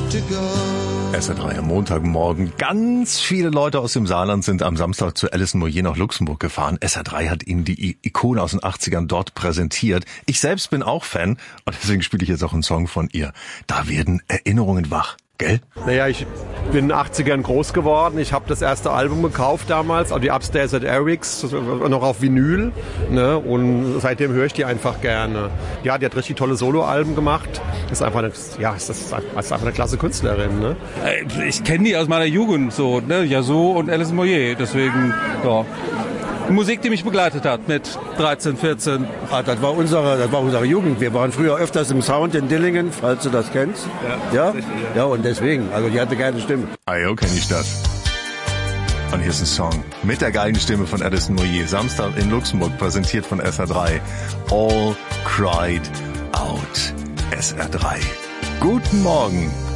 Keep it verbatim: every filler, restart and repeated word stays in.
S R drei am Montagmorgen. Ganz viele Leute aus dem Saarland sind am Samstag zu Alison Moyet nach Luxemburg gefahren. S R drei hat ihnen die Ikone aus den achtzigern dort präsentiert. Ich selbst bin auch Fan und deswegen spiele ich jetzt auch einen Song von ihr. Da werden Erinnerungen wach. Gell? Naja, ich bin in den achtzigern groß geworden. Ich habe das erste Album gekauft damals, also die Upstairs at Eric's, noch auf Vinyl. Ne? Und seitdem höre ich die einfach gerne. Ja, die hat richtig tolle Soloalben gemacht. Ist einfach eine, ja, ist, das, ist einfach eine klasse Künstlerin. Ne? Ich kenne die aus meiner Jugend, so, ne? Yazoo und Alison Moyet. Deswegen, ja. Musik, die mich begleitet hat mit dreizehn, vierzehn. Ah, das war unsere, das war unsere Jugend. Wir waren früher öfters im Sound in Dillingen, falls du das kennst. Ja, ja, ja und deswegen. Also die hatte keine Stimme. Ah jo, kenn ich das. Und hier ist ein Song mit der geilen Stimme von Alison Moyet. Samstag in Luxemburg, präsentiert von S R drei. All Cried Out. S R drei. Guten Morgen.